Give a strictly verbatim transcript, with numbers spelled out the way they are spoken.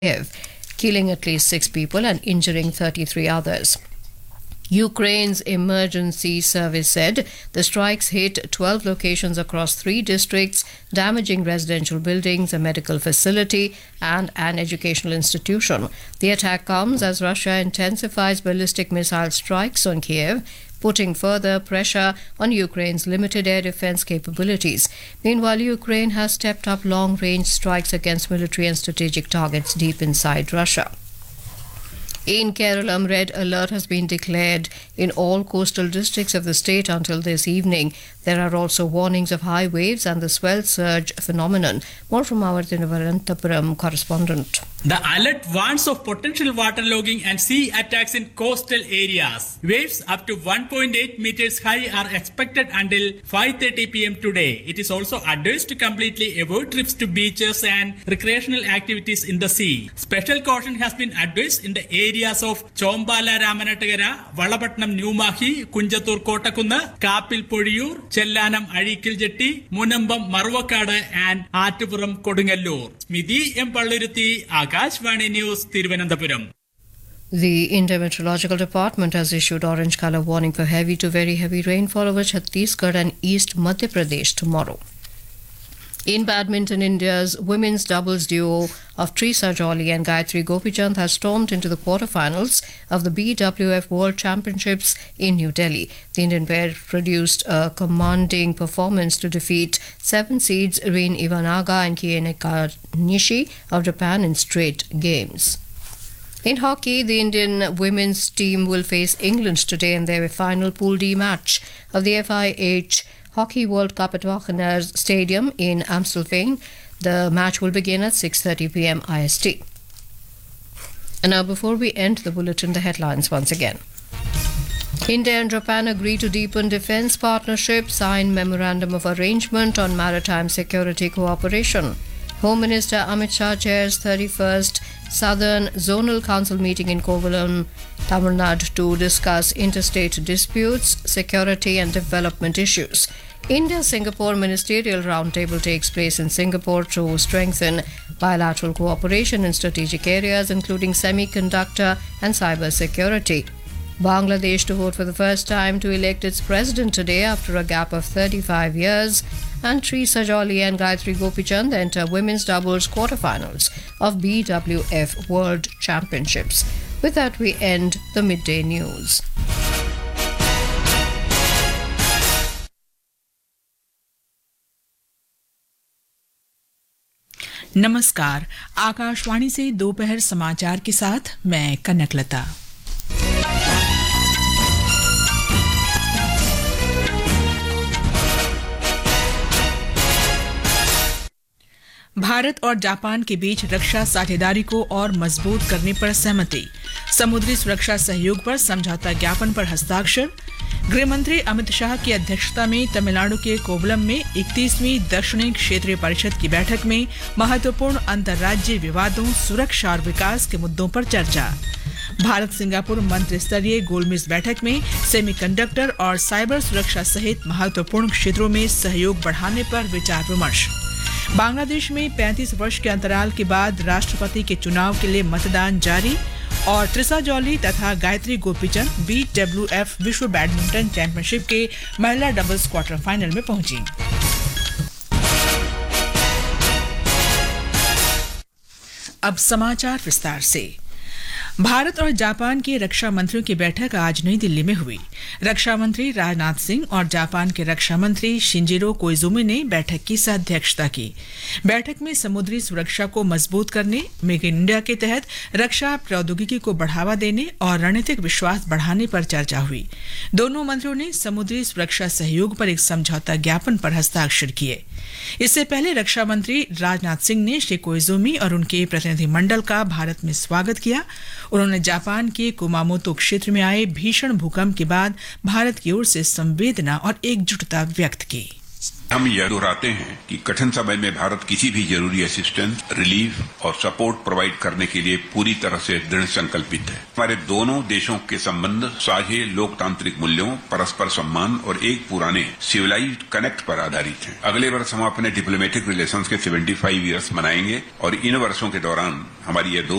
Kiev, killing at least six people and injuring thirty-three others. Ukraine's emergency service said the strikes hit twelve locations across three districts, damaging residential buildings, a medical facility, and an educational institution. The attack comes as Russia intensifies ballistic missile strikes on Kiev, putting further pressure on Ukraine's limited air defense capabilities. Meanwhile, Ukraine has stepped up long-range strikes against military and strategic targets deep inside Russia. In Kerala, red alert has been declared in all coastal districts of the state until this evening. There are also warnings of high waves and the swell surge phenomenon. More from our Thiruvananthapuram correspondent. The alert warns of potential waterlogging and sea attacks in coastal areas. Waves up to one point eight meters high are expected until five thirty p m today. It is also advised to completely avoid trips to beaches and recreational activities in the sea. Special caution has been advised in the areas of Chombala Ramanatagara, Valapatnam Newmahi, Kunjatur Kotakunna, Kapil Podiyur, Chellanam Adikil Jetti, Munambam Marvakada and Attupuram Kodungalur. Smidhi M. Palliruthi, Akashvani News, Thiruvananthapuram. The Indian Meteorological Department has issued orange color warning for heavy to very heavy rainfall over Chhattisgarh and East Madhya Pradesh tomorrow. In badminton, India's women's doubles duo of Trisa Jolly and Gayatri Gopichand has stormed into the quarterfinals of the B W F World Championships in New Delhi. The Indian pair produced a commanding performance to defeat seven seeds Rin Iwanaga and Kieneka Nishi of Japan in straight games. In hockey, the Indian women's team will face England today in their final Pool D match of the F I H Hockey World Cup at Wagener Stadium in Amstelveen. The match will begin at six thirty p m I S T. And now, before we end the bulletin, the headlines once again. India and Japan agree to deepen defense partnership, sign memorandum of arrangement on maritime security cooperation. Home Minister Amit Shah chairs thirty-first Southern Zonal Council meeting in Kovalam, Tamil Nadu to discuss interstate disputes, security and development issues. India-Singapore Ministerial Roundtable takes place in Singapore to strengthen bilateral cooperation in strategic areas including semiconductor and cyber security. Bangladesh to vote for the first time to elect its president today after a gap of thirty-five years. And Trisa Jolly and Gayatri Gopichand enter women's doubles quarterfinals of B W F World Championships. With that, we end the midday news. नमस्कार, आकाशवाणी से दोपहर समाचार के साथ मैं कनकलता। भारत और Japan के बीच रक्षा साझेदारी को और मजबूत करने पर सहमति। समुद्री सुरक्षा सहयोग पर समझौता ज्ञापन पर हस्ताक्षर। गृह मंत्री अमित शाह की अध्यक्षता में तमिलनाडु के कोवलम में इकतीसवीं दक्षिणी क्षेत्रीय परिषद की बैठक में महत्वपूर्ण अंतर्राज्यीय विवादों, सुरक्षा और विकास के मुद्दों पर चर्चा। भारत सिंगापुर मंत्री स्तरीय गोलमेज बैठक में सेमीकंडक्टर और साइबर सुरक्षा सहित महत्वपूर्ण क्षेत्रों में सहयोग बढ़ाने पर विचार विमर्श। बांग्लादेश में पैंतीस वर्ष के अंतराल के बाद राष्ट्रपति के चुनाव के लिए मतदान जारी और ट्रिसा जॉली तथा Gayatri Gopichand B W F विश्व बैडमिंटन चैंपियनशिप के महिला डबल्स क्वार्टर फाइनल में पहुंची। अब समाचार विस्तार से। भारत और जापान के रक्षा मंत्रियों की बैठक आज नई दिल्ली में हुई। रक्षा मंत्री राजनाथ सिंह और जापान के रक्षा मंत्री शिंजिरो कोइजुमी ने बैठक की सह-अध्यक्षता की। बैठक में समुद्री सुरक्षा को मजबूत करने, मेक इन इंडिया के तहत रक्षा प्रौद्योगिकी को बढ़ावा देने और रणनीतिक विश्वास बढ़ाने पर चर्चा हुई। दोनों मंत्रियों ने समुद्री सुरक्षा सहयोग पर एक समझौता ज्ञापन पर हस्ताक्षर किए। इससे पहले रक्षा मंत्री राजनाथ सिंह ने श्री कोइजुमी और उनके प्रतिनिधिमंडल का भारत में स्वागत किया। उन्होंने जापान के कुमामोतो क्षेत्र में आए भीषण भूकंप के बाद भारत की ओर से संवेदना और एकजुटता व्यक्त की। हम यह दोहराते हैं कि कठिन समय में भारत किसी भी जरूरी असिस्टेंस, रिलीफ और सपोर्ट प्रोवाइड करने के लिए पूरी तरह से दृढ़ संकल्पित है। हमारे दोनों देशों के संबंध साझे लोकतांत्रिक मूल्यों, परस्पर सम्मान और एक पुराने सिविलाइज्ड कनेक्ट पर आधारित हैं। अगले वर्ष हम अपने डिप्लोमेटिक रिलेशंस के पचहत्तर इयर्स मनाएंगे और इन वर्षों के दौरान हमारी ये